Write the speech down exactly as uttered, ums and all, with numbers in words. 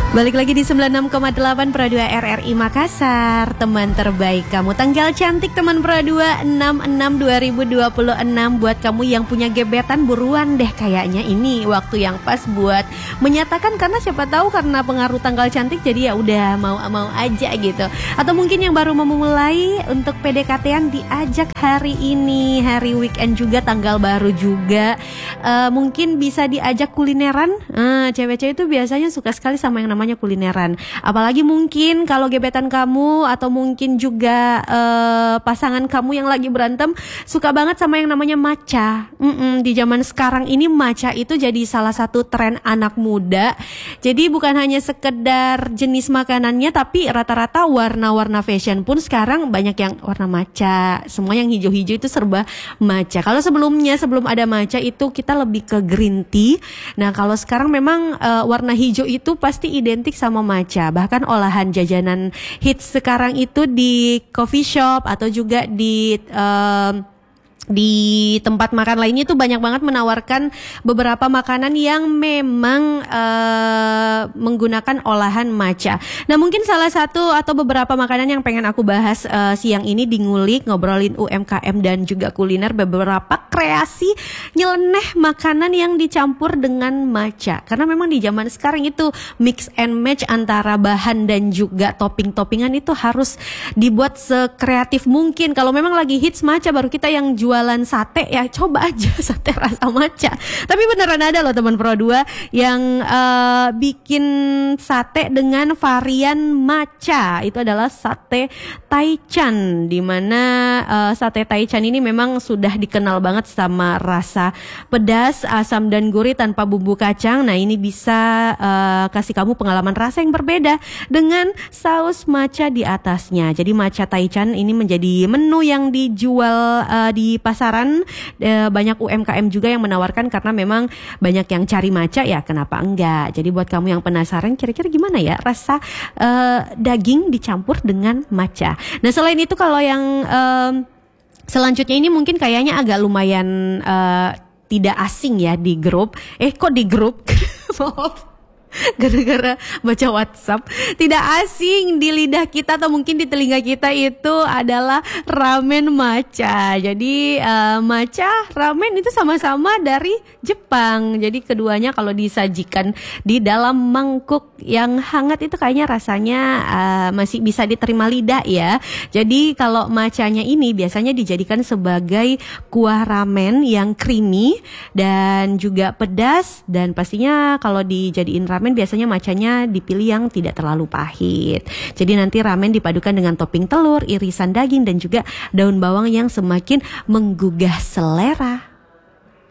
Balik lagi di sembilan puluh enam koma delapan Pro dua R R I Makassar. Teman terbaik kamu, tanggal cantik teman Pro dua, enam enam dua ribu dua puluh enam. Buat kamu yang punya gebetan, buruan deh, kayaknya ini waktu yang pas buat menyatakan. Karena siapa tahu karena pengaruh tanggal cantik jadi ya udah mau-mau aja gitu. Atau mungkin yang baru memulai untuk P D K T-an, diajak hari ini, hari weekend juga, tanggal baru juga. uh, Mungkin bisa diajak kulineran. uh, Cewek-cewek itu biasanya suka sekali sama yang namanya kulineran. Apalagi mungkin kalau gebetan kamu atau mungkin juga uh, pasangan kamu yang lagi berantem suka banget sama yang namanya matcha. Mm-mm, di zaman sekarang ini matcha itu jadi salah satu tren anak muda. Jadi bukan hanya sekedar jenis makanannya, tapi rata-rata warna-warna fashion pun sekarang banyak yang warna matcha. Semua yang hijau-hijau itu serba matcha. Kalau sebelumnya, sebelum ada matcha itu kita lebih ke green tea. Nah kalau sekarang memang uh, warna hijau itu pasti identik sama matcha. Bahkan olahan jajanan hits sekarang itu di coffee shop atau juga di um, di tempat makan lainnya itu banyak banget menawarkan beberapa makanan yang memang uh, menggunakan olahan matcha. Nah mungkin salah satu atau beberapa makanan yang pengen aku bahas uh, siang ini di Ngulik, ngobrolin U M K M dan juga kuliner, beberapa kreasi nyeleneh makanan yang dicampur dengan matcha. Karena memang di zaman sekarang itu mix and match antara bahan dan juga topping-toppingan itu harus dibuat sekreatif mungkin. Kalau memang lagi hits matcha, baru kita yang jual jualan sate ya coba aja sate rasa matcha. Tapi beneran ada loh teman Pro dua yang uh, bikin sate dengan varian matcha. Itu adalah sate Taichan, di mana uh, sate Taichan ini memang sudah dikenal banget sama rasa pedas, asam dan gurih tanpa bumbu kacang. Nah ini bisa uh, kasih kamu pengalaman rasa yang berbeda dengan saus matcha di atasnya. Jadi matcha Taichan ini menjadi menu yang dijual uh, di pasaran. E, banyak U M K M juga yang menawarkan karena memang banyak yang cari matcha ya, kenapa enggak. Jadi buat kamu yang penasaran kira-kira gimana ya rasa e, daging dicampur dengan matcha. Nah selain itu kalau yang e, selanjutnya ini mungkin kayaknya agak lumayan e, tidak asing ya di grup. Eh kok di grup? Maaf, gara-gara baca WhatsApp. Tidak asing di lidah kita atau mungkin di telinga kita itu adalah ramen matcha. Jadi uh, matcha, ramen itu sama-sama dari Jepang. Jadi keduanya kalau disajikan di dalam mangkuk yang hangat itu kayaknya rasanya uh, masih bisa diterima lidah ya. Jadi kalau matchanya ini biasanya dijadikan sebagai kuah ramen yang creamy dan juga pedas, dan pastinya kalau dijadiin ramen biasanya matchanya dipilih yang tidak terlalu pahit. Jadi nanti ramen dipadukan dengan topping telur, irisan daging dan juga daun bawang yang semakin menggugah selera.